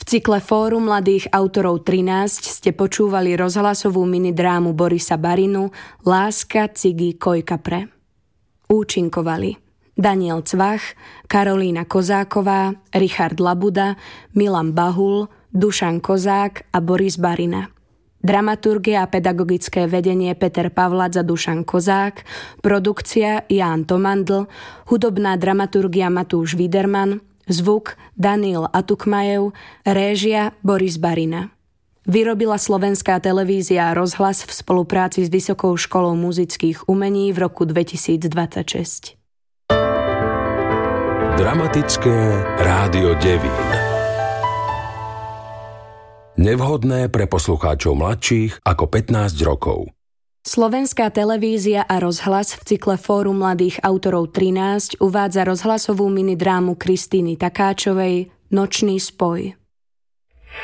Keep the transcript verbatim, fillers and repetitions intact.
cykle Fórum mladých autorov trinásť ste počúvali rozhlasovú minidrámu Borisa Barinu Láska, cigy, kojka pre. Účinkovali Daniel Cvach, Karolína Kozáková, Richard Labuda, Milan Bahul, Dušan Kozák a Boris Barina. Dramaturgia a pedagogické vedenie Peter Pavlac a Dušan Kozák, produkcia Ján Tomandl, hudobná dramaturgia Matúš Widerman, zvuk Daniel Atukmajev, réžia Boris Barina. Vyrobila Slovenská televízia a rozhlas v spolupráci s Vysokou školou muzických umení v roku dvetisícdvadsaťšesť. Dramatické rádio Devín. Nevhodné pre poslucháčov mladších ako pätnásť rokov. Slovenská televízia a rozhlas v cykle Fórum mladých autorov trinásť uvádza rozhlasovú minidrámu Kristýny Takáčovej Nočný spoj.